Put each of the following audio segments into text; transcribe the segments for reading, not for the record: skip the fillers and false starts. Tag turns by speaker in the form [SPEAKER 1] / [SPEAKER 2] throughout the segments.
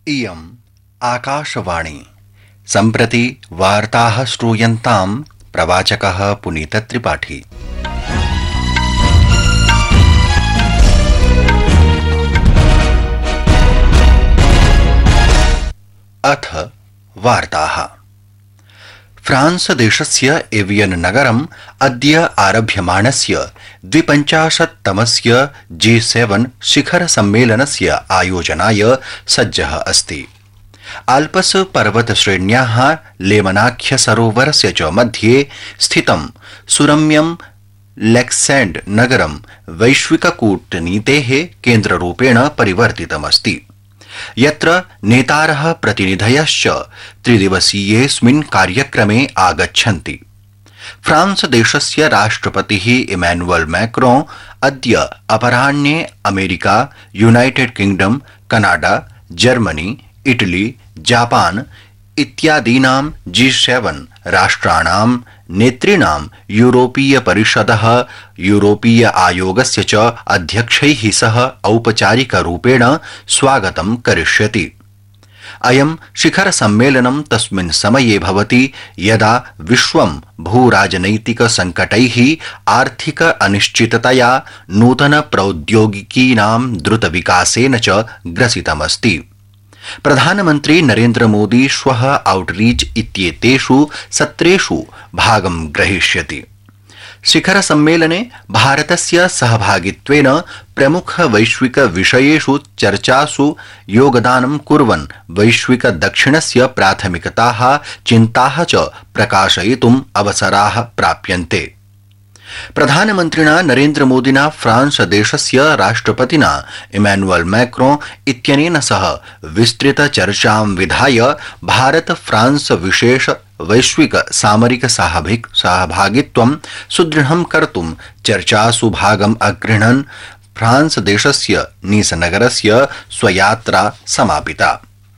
[SPEAKER 1] इयम् आकाशवाणी। सम्प्रति वार्ताः श्रूयन्तां प्रवाचकः पुनीतत्रिपाठी। अथ वार्ताः। फ्रांस देशस्य एवियन नगरम् अद्य आरभ्यमाणस्य 52तमस्य G7 शिखर सम्मेलनस्य आयोजनाय सज्जः अस्ति। आल्पस् पर्वतश्रेण्याः लेमनाख्य सरोवरस्य च मध्ये स्थितं सुरम्यं लेक्सेण्ड् नगरं वैश्विककूटनीतेः केन्द्ररूपेण परिवर्तितमस्ति, यत्र नेतारः प्रतिनिधयश्च त्रिदिवसीयेऽस्मिन् कार्यक्रमे आगच्छन्ति। फ्रांस देशस्य राष्ट्रपतिः इमैनुअल मैक्रों अद्य अपराह्ने America, United kingdom, Canada, Germany, Italy, Japan इत्यादीनां G7 राष्ट्राणां नेतॄणां यूरोपीय परिषदः, यूरोपीय आयोगस्य च अध्यक्षैः सह औपचारिकरूपेण स्वागतं करिष्यति। अयं शिखर सम्मेलनं तस्मिन् समये भवति यदा विश्वं भूराजनैतिक संकटैः, आर्थिक अनिश्चिततया, नूतन प्रौद्योगिकीनां द्रुत विकासेन च ग्रसितमस्ति। प्रधानमन्त्री नरेन्द्र मोदी श्वः आउटरीच इत्येतेषु सत्रेषु भागं ग्रहीष्यति। शिखर सम्मेलने भारतस्य सहभागित्वेन प्रमुख वैश्विक विषयेषु चर्चासु योगदानं कुर्वन् वैश्विक दक्षिणस्य प्राथमिकताः, चिन्ताः च प्रकाशयितुम् अवसराः प्राप्यन्ते। प्रधानमन्त्रिणा नरेन्द्र मोदिना फ्रांस देशस्य राष्ट्रपतिना इमैनुअल मैक्रों इत्यनेन सह विस्तृत चर्चां विधाय भारत फ्रांस विशेष वैश्विक सामरिक सहभागित्वं सुदृढं कर्तुं चर्चासु भागम् अगृह्णन् फ्रांस देशस्य नीस नगरस्य स्वयात्रा समापिता।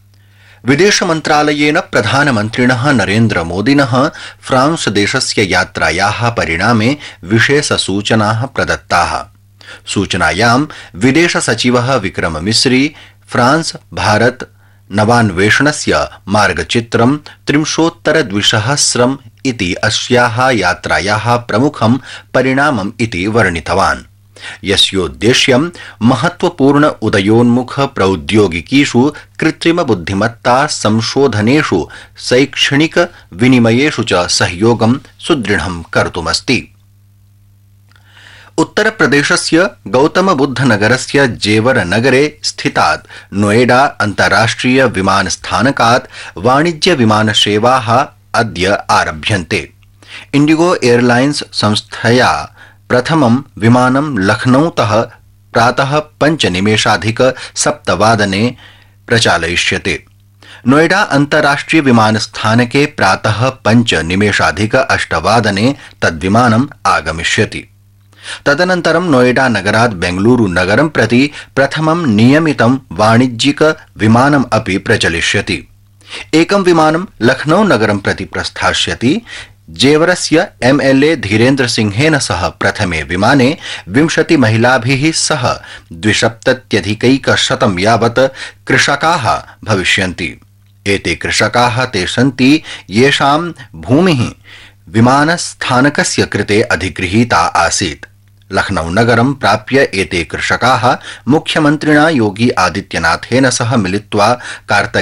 [SPEAKER 1] विदेश मन्त्रालयेन प्रधानमन्त्रिणः नरेन्द्र मोदिनः फ्रांस देशस्य यात्रायाः परिणामे विशेष सूचनाः प्रदत्ताः। सूचनायां विदेश सचिवः विक्रम मिस्री फ्रांस भारत नवान्वेषणस्य मार्गचित्रं 30,200 इति अस्याः यात्रायाः प्रमुखं परिणामम् इति वर्णितवान्, यस्योद्देश्यं महत्वपूर्ण उदयोन्मुख प्रौद्योगिकीषु, कृत्रिम बुद्धिमत्ता संशोधनेषु, शैक्षणिक विनिमयेषु च सहयोगं सुदृढं कर्तुमस्ति। उत्तर प्रदेशस्य गौतम बुद्ध नगरस्य जेवर नगरे स्थितात् नोएडा अन्ताराष्ट्रिय विमानस्थानकात् वाणिज्य विमानसेवाः अद्य आरभ्यन्ते। इंडिगो एयरलाइन्स संस्थया प्रथमं विमानं लखनऊतः प्रातः 5:07 प्रचालयिष्यते। नोएडा अन्ताराष्ट्रिय विमानस्थानके प्रातः 5:08 तद्विमानम् आगमिष्यति। तदनन्तरं नोएडा नगरात् बेंगलुरु नगरं प्रति प्रथमं नियमितं वाणिज्यिक विमानम् अपि प्रचलिष्यति। एकं विमानं लखनऊ नगरं प्रति प्रस्थास्यति। जेवरस्य MLA धीरेन्द्र सिंहेन सह प्रथमे विमाने 20 महिलाभिः सह 270 यावत् कृषकाः भविष्यन्ति। एते कृषकाः ते सन्ति येषां भूमिः विमानस्थानकस्य कृते अधिगृहीता आसीत्। लखनऊ नगरं प्राप्य एते कृषकाः मुख्यमन्त्रिणा योगी आदित्यनाथेन सह मिलित्वा